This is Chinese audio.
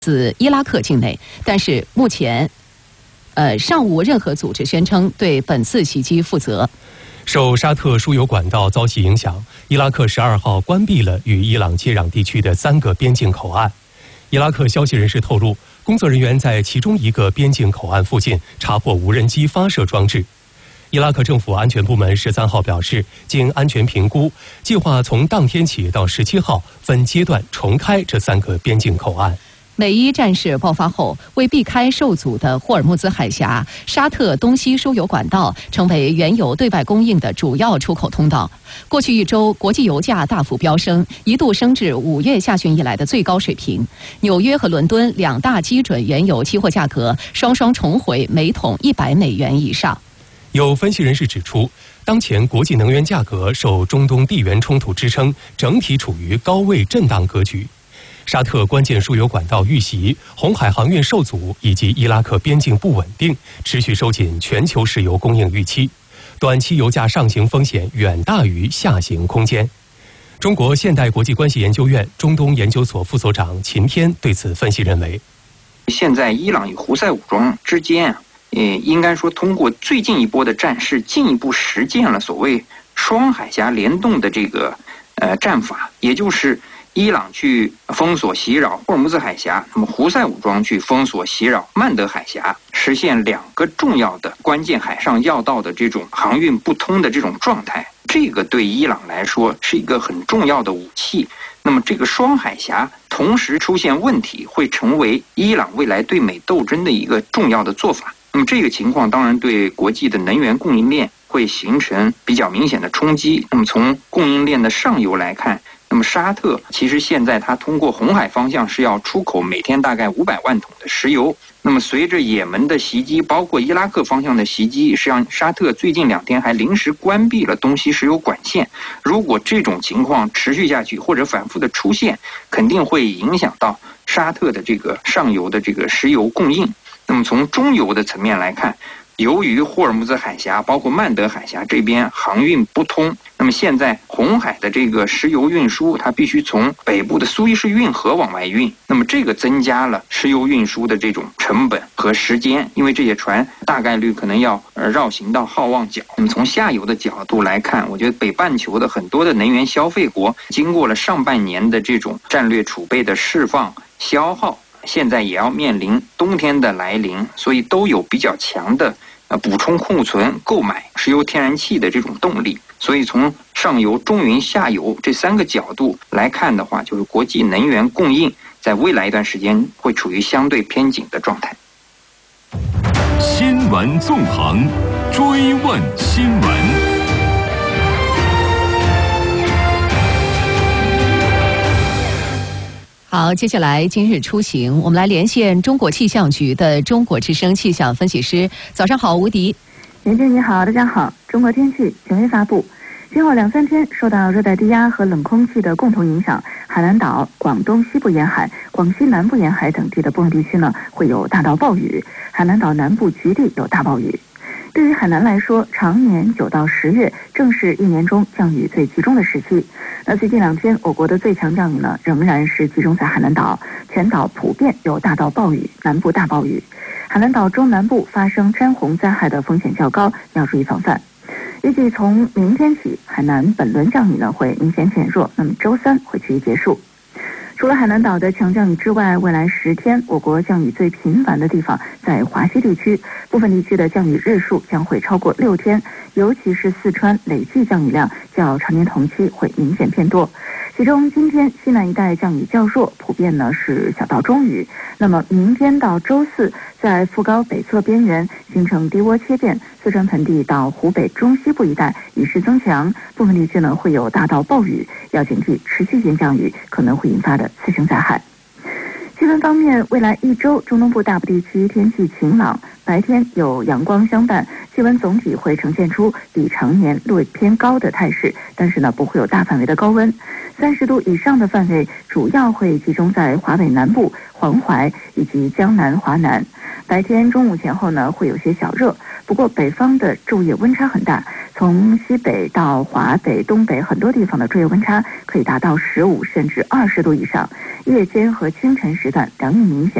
自伊拉克境内，但是目前，尚无任何组织宣称对本次袭击负责。 受沙特输油管道遭袭影响，伊拉克12号关闭了与伊朗接壤地区的3个边境口岸。伊拉克消息人士透露，工作人员在其中一个边境口岸附近查获无人机发射装置。伊拉克政府安全部门13号表示，经安全评估，计划从当天起到17号分阶段重开这3个边境口岸。 美伊战事爆发后，为避开受阻的霍尔木兹海峡，沙特东西输油管道成为原油对外供应的主要出口通道。过去1周，国际油价大幅飙升，一度升至5月下旬以来的最高水平。纽约和伦敦2大基准原油期货价格双双重回每桶100美元以上。 有分析人士指出，当前国际能源价格受中东地缘冲突支撑，整体处于高位震荡格局。沙特关键输油管道遇袭，红海航运受阻，以及伊拉克边境不稳定，持续收紧全球石油供应预期。短期油价上行风险远大于下行空间。中国现代国际关系研究院中东研究所副所长秦天对此分析认为， 现在伊朗与胡塞武装之间应该说通过最近一波的战事，进一步实践了所谓双海峡联动的这个战法，也就是伊朗去封锁袭扰霍尔木兹海峡，那么胡塞武装去封锁袭扰曼德海峡，实现2个重要的关键海上要道的这种航运不通的这种状态。这个对伊朗来说是一个很重要的武器。那么这个双海峡同时出现问题，会成为伊朗未来对美斗争的一个重要的做法。那么这个情况当然对国际的能源供应链会形成比较明显的冲击。那么从供应链的上游来看，那么沙特其实现在它通过红海方向是要出口每天大概500万桶的石油。那么随着也门的袭击，包括伊拉克方向的袭击，实际上沙特最近2天还临时关闭了东西石油管线。如果这种情况持续下去或者反复的出现，肯定会影响到沙特的这个上游的这个石油供应。那么从中游的层面来看，由于霍尔木兹海峡包括曼德海峡这边航运不通，那么现在红海的这个石油运输它必须从北部的苏伊士运河往外运，那么这个增加了石油运输的这种成本和时间，因为这些船大概率可能要绕行到好望角。那么从下游的角度来看，我觉得北半球的很多的能源消费国经过了上半年的这种战略储备的释放消耗，现在也要面临冬天的来临，所以都有比较强的补充库存、购买石油天然气的这种动力。所以从上游、中云、下游这3个角度来看的话，就是国际能源供应在未来一段时间会处于相对偏紧的状态。 新闻纵横，追问新闻。 好，接下来今日出行，我们来连线中国气象局的中国之声气象分析师。早上好，吴迪。 袁静你好，大家好。中国天气权威发布，今后2-3天受到热带低压和冷空气的共同影响，海南岛、广东西部沿海、广西南部沿海等地的部分地区呢会有大到暴雨，海南岛南部局地有大暴雨。对于海南来说，常年9到10月正是1年中降雨最集中的时期。那最近2天，我国的最强降雨呢，仍然是集中在海南岛，全岛普遍有大到暴雨，南部大暴雨。海南岛中南部发生山洪灾害的风险较高，要注意防范。预计从明天起，海南本轮降雨呢会明显减弱，那么周3会趋于结束。除了海南岛的强降雨之外，未来10天，我国降雨最频繁的地方在华西地区，部分地区的降雨日数将会超过6天，尤其是四川累计降雨量较常年同期会明显偏多。其中今天西南一带降雨较弱，普遍呢是小到中雨。那么明天到周4，在副高北侧边缘形成低涡切变，四川盆地到湖北中西部一带雨势增强，部分地区呢会有大到暴雨，要警惕持续性降雨可能会引发的次生灾害。气温方面，未来1周中东部大部地区天气晴朗，白天有阳光相伴，气温总体会呈现出比常年略偏高的态势，但是呢不会有大范围的高温。30度以上的范围主要会集中在华北南部、黄淮以及江南、华南。白天中午前后呢会有些小热，不过北方的昼夜温差很大，从从西北到华北、东北很多地方的昼夜温差可以达到15甚至20度以上，夜间和清晨时段凉意明显。